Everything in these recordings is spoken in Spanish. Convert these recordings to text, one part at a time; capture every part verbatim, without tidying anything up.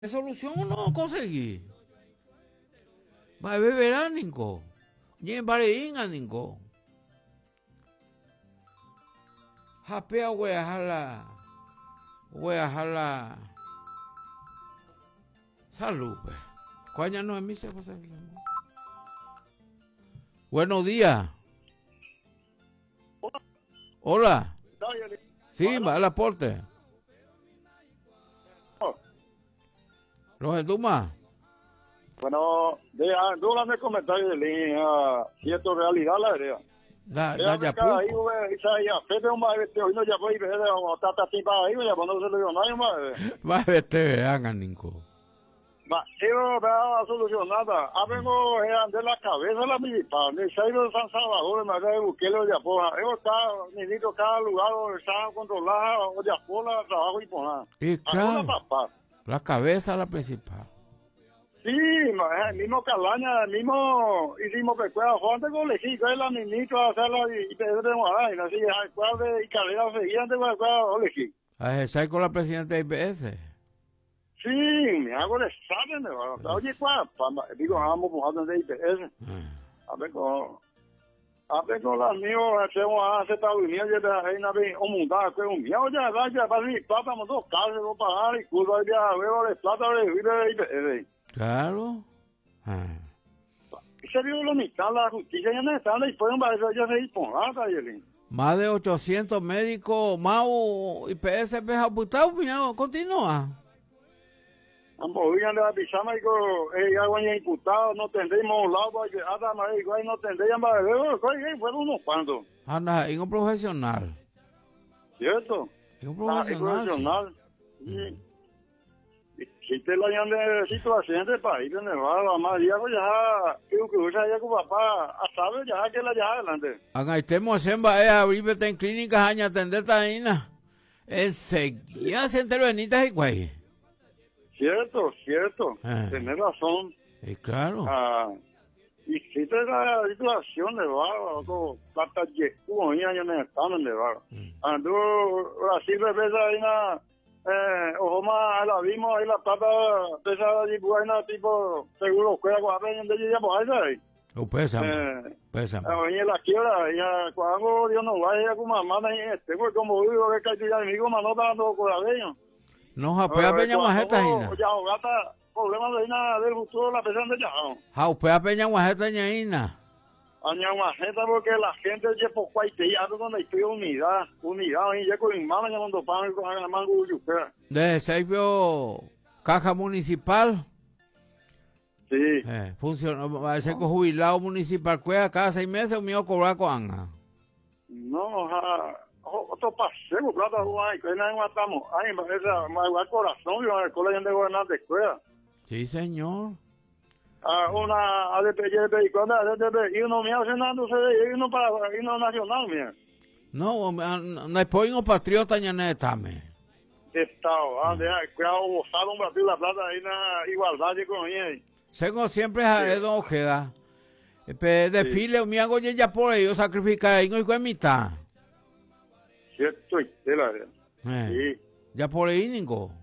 solución no conseguí. Va a beber ánico. Ni en bareín ánico. Japea voy a jala. Voy a jala. Salud, pues. Cuáña no es mi se José Guillermo. Buenos días. Hola. Sí, va al aporte. Roger Duma. Bueno, de dudas de comentarios de línea, si esto es realidad la idea. Da, da ya poco. Ahí, güey, ya, fete un más, este, hoy no ya fue, y vete, o tata timba ahí, ya, cuando se lo dio nadie más. Va a verte, hagan, Nico. Ma, yo veo solucionada. Avengo de la cabeza la militar, ni se ha ido San Salvador, me ha Bukele de Apoja. Yo está, necesito cada lugar donde está controlado, o de Apola, trabajo y poner. Y claro, la cabeza la principal. Sí, el mismo Calaña, el mismo hicimos pecueca, Juan de Colegio, es la ministra, hacer la y Pedro de Guadalajara, así, cuál de y Calera seguían de Colegio. A esa con la presidenta de I P S. Sí, me hago de examen, oye, cuál, digo, vamos a de I P S. A ver, con, a ver, con las míos, hacemos a Estados Unidos, ya hay una vez, o mudar, que un mío, ya, ya, para mí, plata, dos casos, no pagar, y curva, ya, veo de plata, de I P S. Claro. Ah. Se vio la mitad la justicia ya no está, y pueden ver ya se disponga, más de ochocientos médicos, más I P S pejaputado, continúa. Ambos días de la pisama y que ya van imputados, no tendremos un lado, hasta más igual no tendrían para ver, fueron unos cuantos. Anda, en un profesional. ¿Cierto? En un profesional. Ah, profesional. Sí. Mm. Si te lo hayan de situación del país, de Nevada, más ya, pues ya, creo que usa ya con papá, a saber ya que la ya adelante. Acá estemos en Baea, abrir en clínicas, aña atender taína. Enseguida se intervenita y güey. Cierto, cierto, eh. tenés razón. Y claro. Ah, y si te da situación de barro, como plata de cubo, ya no están en de barro. Ando, así me ves ahí na. Eh, ojo más, la vimos ahí la plata pesada de buena tipo seguro que era cuando de ella por ahí. O pesa. Eh, pesa. Oye la quiebra, ya cuando Dios no vaya como mamá en este, pues como digo que hay ya amigo mano dando coradeño. No, japea peña guajeta ina. Ya gata problemas de ina del futuro la pesan de ya. Japea peña guajeta ina. Aña guajeta porque la gente ya por cualquier ya donde estoy unidad, unidad y ya con mi mamá llamando pan con la mango yuca. De Seibio caja municipal. Sí. Eh, funciona, va a ser con jubilado municipal, cuesta cada seis meses o mío cobrar con Anga. No, ja, otro paseo, plata, guay, que no matamos. Ay, esa, más corazón, yo en el colegio de gobernante escuela. Sí, señor. Ah, una A D P, y cuando A D P, y uno me hace nada, y uno para, y uno nacional, mía. No, no es por un patriota, ya no está, me. Estado, ah, de cuidado, gozado un Brasil, la plata, ahí una igualdad de economía. Según siempre, es don Ojeda. Desfile, mi hago ya por ello, sacrificar, y no es mitad. Cierto, y de la verdad. Sí. Ya por ahí, Nico.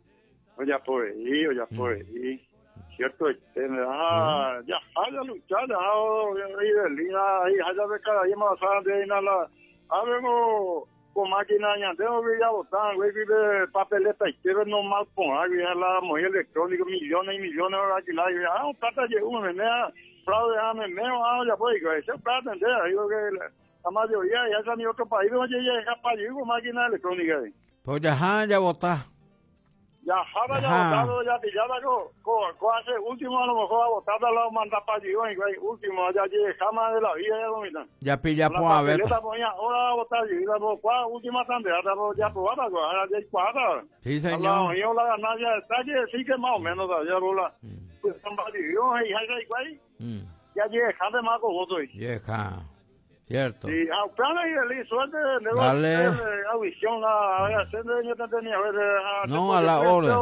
Ya por ahí, ya por ahí. Cierto, me da, ya, ya luchar, ya, ahí de línea, ahí, ya de cada día más adelante, ahí nada, a ver, con máquina, ya tengo que ya votar, güey, vive papeleta, y quiero no mal poner, ya la mujer electrónica, millones y millones de alquilar, y ah, plata llegó, me mea, fraude, ah, me mea, ah, ya pues, ese plata, entera, digo que la mayoría, ya están en otro país, no llega a para allí con máquina electrónica. Pues ya, ya votar. Ya, jaba ya votado, ya pillaba con hace último a lo mejor a votar a la mandar para allí, último, ya llegué jamás de la vida, ya comita. Ya pilla por a ver. La ponía ahora a votar allí, la cuál última tandera, ya probada, ahora ya cuadra. Sí, señor. Yo la ganancia está allí, sí que más o menos, ya rola. Pues son varios, y ya igual, ya llegué jamás más con voto. Llega. Cierto. Sí, a plan y el suerte de Dale. audición a hacer de yo tenía a no a la orden.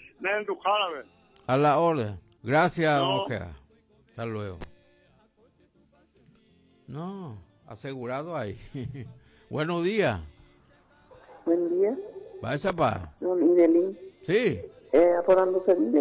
Me a la orden. Gracias, no. Ojeda. Hasta luego. No, asegurado ahí. Buenos días. Buen día. ¿Va esa pa? Don Idelín. Sí. eh, por donde se vive